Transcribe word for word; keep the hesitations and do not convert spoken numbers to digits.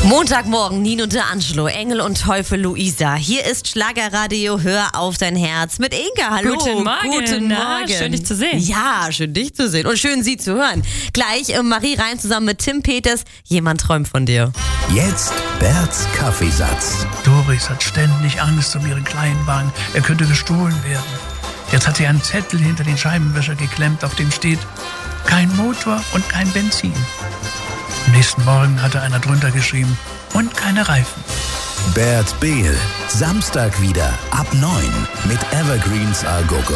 Montagmorgen, Nino D'Angelo, Engel und Teufel Luisa. Hier ist Schlagerradio, hör auf dein Herz mit Inka. Hallo. Guten Morgen. Guten Na, Morgen. schön dich zu sehen. Ja, schön dich zu sehen und schön Sie zu hören. Gleich äh, Marie Reim zusammen mit Tim Peters. Jemand träumt von dir. Jetzt Berts Kaffeesatz. Doris hat ständig Angst um ihren Kleinwagen. Er könnte gestohlen werden. Jetzt hat sie einen Zettel hinter den Scheibenwischer geklemmt, auf dem steht: kein Motor und kein Benzin. Am nächsten Morgen hatte einer drunter geschrieben: und keine Reifen. Bert Behl, Samstag wieder ab neun mit Evergreens A Go Go.